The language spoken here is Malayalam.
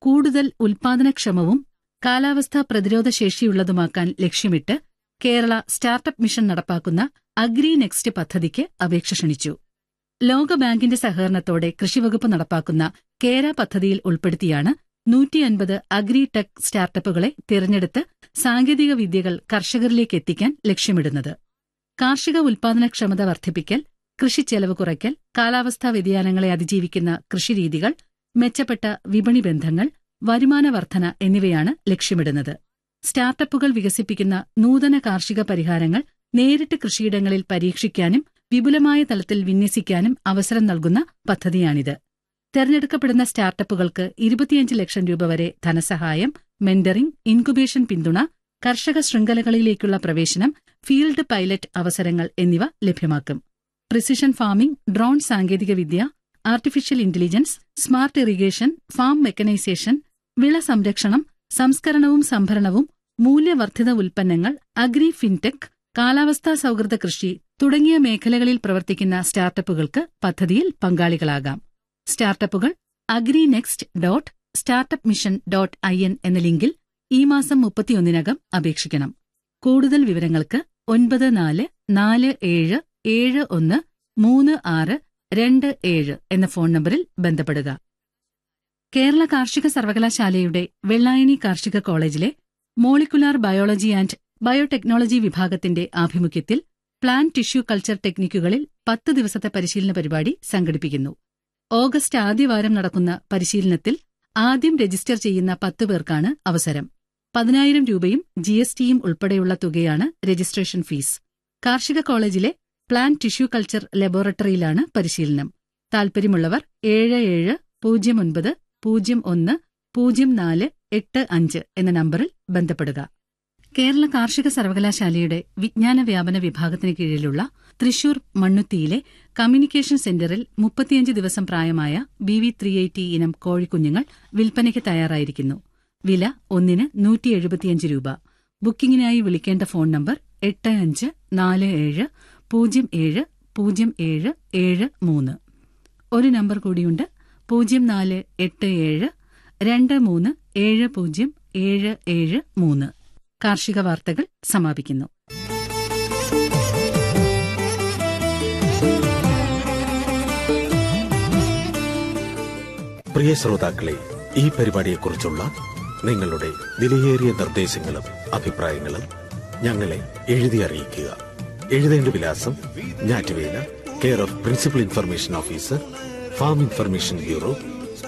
കൂടുതൽ ഉൽപാദനക്ഷമവും കാലാവസ്ഥാ പ്രതിരോധ ശേഷിയുള്ളതുമാക്കാൻ ലക്ഷ്യമിട്ട് കേരള സ്റ്റാർട്ടപ്പ് മിഷൻ നടപ്പാക്കുന്ന അഗ്രി നെക്സ്റ്റ് പദ്ധതിക്ക് അപേക്ഷ ക്ഷണിച്ചു. ലോകബാങ്കിന്റെ സഹകരണത്തോടെ കൃഷിവകുപ്പ് നടപ്പാക്കുന്ന കേര പദ്ധതിയിൽ ഉൾപ്പെടുത്തിയാണ് 150 അഗ്രി ടെക് സ്റ്റാർട്ടപ്പുകളെ തിരഞ്ഞെടുത്ത് സാങ്കേതിക വിദ്യകൾ കർഷകരിലേക്ക് എത്തിക്കാൻ ലക്ഷ്യമിടുന്നത്. കാർഷിക ഉൽപാദനക്ഷമത വർദ്ധിപ്പിക്കൽ, കൃഷിച്ചെലവ് കുറയ്ക്കൽ, കാലാവസ്ഥാ വ്യതിയാനങ്ങളെ അതിജീവിക്കുന്ന കൃഷിരീതികൾ, മെച്ചപ്പെട്ട വിപണി ബന്ധങ്ങൾ, വരുമാന വർധന എന്നിവയാണ് ലക്ഷ്യമിടുന്നത്. സ്റ്റാർട്ടപ്പുകൾ വികസിപ്പിക്കുന്ന നൂതന കാർഷിക പരിഹാരങ്ങൾ നേരിട്ട് കൃഷിയിടങ്ങളിൽ പരീക്ഷിക്കാനും വിപുലമായ തലത്തിൽ വിന്യസിക്കാനും അവസരം നൽകുന്ന പദ്ധതിയാണിത്. തെരഞ്ഞെടുക്കപ്പെടുന്ന സ്റ്റാർട്ടപ്പുകൾക്ക് 25 ലക്ഷം രൂപ വരെ ധനസഹായം, മെന്ററിംഗ്, ഇൻക്യുബേഷൻ പിന്തുണ, കർഷക ശൃംഖലകളിലേക്കുള്ള പ്രവേശനം, ഫീൽഡ് പൈലറ്റ് അവസരങ്ങൾ എന്നിവ ലഭ്യമാക്കും. പ്രിസിഷൻ ഫാമിംഗ്, ഡ്രോൺ സാങ്കേതികവിദ്യ, artificial intelligence, smart irrigation, farm mechanisation, വിള സംരക്ഷണം, സംസ്കരണവും സംഭരണവും, മൂല്യവർദ്ധിത ഉൽപ്പന്നങ്ങൾ, അഗ്രി ഫിൻടെക്, കാലാവസ്ഥാ സൌഹൃദ കൃഷി തുടങ്ങിയ മേഖലകളിൽ പ്രവർത്തിക്കുന്ന സ്റ്റാർട്ടപ്പുകൾക്ക് പദ്ധതിയിൽ പങ്കാളികളാകാം. സ്റ്റാർട്ടപ്പുകൾ agrinext.startupmission.in എന്ന ലിങ്കിൽ ഈ മാസം 31-നകം അപേക്ഷിക്കണം. കൂടുതൽ വിവരങ്ങൾക്ക് 9447713627 എന്ന ഫോൺ നമ്പറിൽ ബന്ധപ്പെടുക. കേരള കാർഷിക സർവകലാശാലയുടെ വെള്ളായണി കാർഷിക കോളേജിലെ മോളിക്കുലാർ ബയോളജി ആൻഡ് ബയോടെക്നോളജി വിഭാഗത്തിന്റെ ആഭിമുഖ്യത്തിൽ പ്ലാന്റ് ടിഷ്യൂ കൾച്ചർ ടെക്നിക്കുകളിൽ 10 ദിവസത്തെ പരിശീലന പരിപാടി സംഘടിപ്പിക്കുന്നു. ഓഗസ്റ്റ് ആദ്യവാരം നടക്കുന്ന പരിശീലനത്തിൽ ആദ്യം രജിസ്റ്റർ ചെയ്യുന്ന 10 പേർക്കാണ് അവസരം. 10,000 രൂപയും GSTയും ഉൾപ്പെടെയുള്ള തുകയാണ് രജിസ്ട്രേഷൻ ഫീസ്. കാർഷിക കോളേജിലെ പ്ലാന്റ് ടിഷ്യൂ കൾച്ചർ ലബോറട്ടറിയിലാണ് പരിശീലനം. താൽപര്യമുള്ളവർ 7709010485 എന്ന നമ്പറിൽ ബന്ധപ്പെടുക. കേരള കാർഷിക സർവകലാശാലയുടെ വിജ്ഞാന വ്യാപന വിഭാഗത്തിന് കീഴിലുള്ള തൃശൂർ മണ്ണുത്തിയിലെ കമ്മ്യൂണിക്കേഷൻ സെന്ററിൽ 35 ദിവസം പ്രായമായ BV380 ഇനം കോഴിക്കുഞ്ഞുങ്ങൾ വിൽപ്പനയ്ക്ക് തയ്യാറായിരിക്കുന്നു. വില ഒന്നിന് 175 രൂപ. ബുക്കിംഗിനായി വിളിക്കേണ്ട ഫോൺ നമ്പർ 8547070773. ഒരു നമ്പർ കൂടിയുണ്ട്, 048723707773. കാർഷിക വാർത്തകൾ സമാപിക്കുന്നു. പ്രിയ ശ്രോതാക്കളെ, ഈ പരിപാടിയെക്കുറിച്ചുള്ള നിങ്ങളുടെ വിലയേറിയ നിർദ്ദേശങ്ങളും അഭിപ്രായങ്ങളും ഞങ്ങളെ എഴുതി അറിയിക്കുക. എഴുതേണ്ട വിലാസം: ഞാറ്റുവേല, care of principal information officer, farm information bureau,